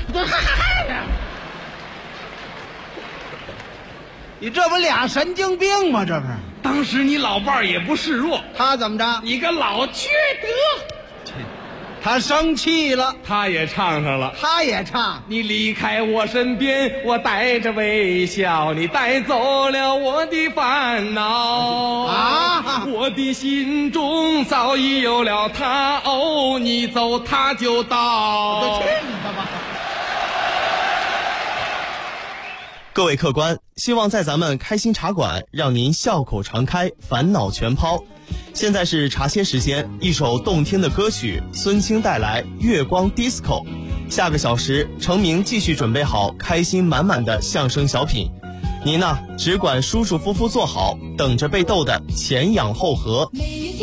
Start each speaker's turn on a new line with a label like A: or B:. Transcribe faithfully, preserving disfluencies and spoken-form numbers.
A: 你这不俩神经病吗？这不是？
B: 当时你老伴儿也不示弱，
A: 他怎么着？
B: 你个老缺德！
A: 他生气了，
B: 他也唱上了。
A: 他也唱。
B: 你离开我身边，我带着微笑，你带走了我的烦恼
A: 啊！
B: 我的心中早已有了他，哦，你走他就到。
A: 我去你的吧！
C: 各位客官，希望在咱们开心茶馆让您笑口常开，烦恼全抛。现在是茶歇时间，一首动听的歌曲，孙清带来《月光 Disco》。下个小时，程明继续准备好开心满满的相声小品，您呢，只管舒舒服服坐好，等着被逗得前仰后合。